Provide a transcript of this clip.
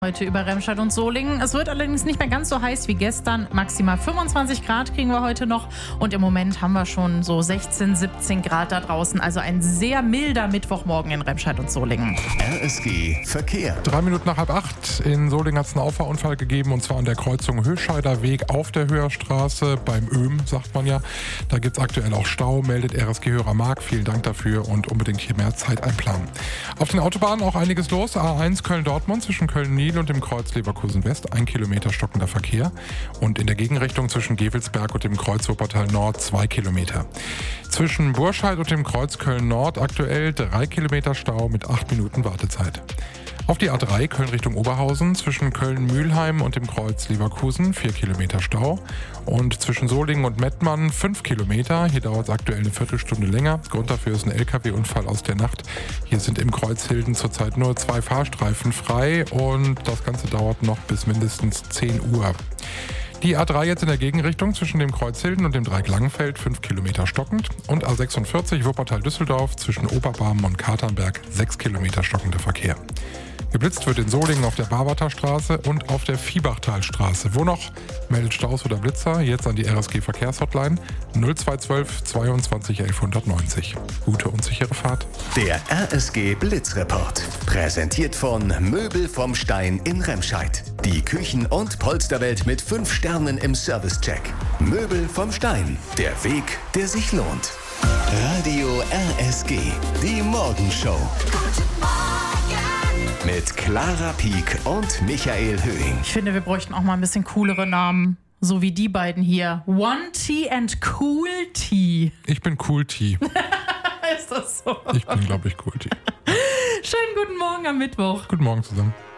Heute über Remscheid und Solingen. Es wird allerdings nicht mehr ganz so heiß wie gestern. Maximal 25 Grad kriegen wir heute noch. Und im Moment haben wir schon so 16, 17 Grad da draußen. Also ein sehr milder Mittwochmorgen in Remscheid und Solingen. RSG Verkehr. 7:03 in Solingen hat es einen Auffahrunfall gegeben, und zwar an der Kreuzung Höscheider Weg auf der Höherstraße, beim Öhm, sagt man ja. Da gibt es aktuell auch Stau, meldet RSG-Hörer Marc. Vielen Dank dafür und unbedingt hier mehr Zeit einplanen. Auf den Autobahnen auch einiges los. A1 Köln-Dortmund zwischen Köln-Niel und dem Kreuz Leverkusen-West, 1 Kilometer stockender Verkehr. Und in der Gegenrichtung zwischen Gevelsberg und dem Kreuz Wuppertal Nord 2 Kilometer. Zwischen Burscheid und dem Kreuz Köln-Nord aktuell 3 Kilometer Stau mit 8 Minuten Wartezeit. Auf die A3 Köln Richtung Oberhausen zwischen Köln-Mühlheim und dem Kreuz Leverkusen 4 Kilometer Stau. Und zwischen Solingen und Mettmann 5 Kilometer. Hier dauert es aktuell eine Viertelstunde länger. Grund dafür ist ein LKW-Unfall aus der Nacht. Hier sind im Kreuz Hilden zurzeit nur 2 Fahrstreifen frei und das Ganze dauert noch bis mindestens 10 Uhr. Die A3 jetzt in der Gegenrichtung zwischen dem Kreuz Hilden und dem Dreieck Langenfeld 5 Kilometer stockend. Und A46 Wuppertal-Düsseldorf zwischen Oberbarmen und Katernberg 6 Kilometer stockender Verkehr. Geblitzt wird in Solingen auf der Barbater Straße und auf der Viehbachtalstraße. Wo noch? Meldet Staus oder Blitzer jetzt an die RSG Verkehrshotline 0212 22 1190. Gute und sichere Fahrt. Der RSG Blitzreport. Präsentiert von Möbel vom Stein in Remscheid. Die Küchen- und Polsterwelt mit 5 Sternen im Servicecheck. Möbel vom Stein. Der Weg, der sich lohnt. Radio RSG. Die Morgenshow. Mit Clara Pieck und Michael Höhing. Ich finde, wir bräuchten auch mal ein bisschen coolere Namen. So wie die beiden hier. One T and Cool T. Ich bin Cool T. Ist das so? Ich bin, glaube ich, Cool T. Schönen guten Morgen am Mittwoch. Guten Morgen zusammen.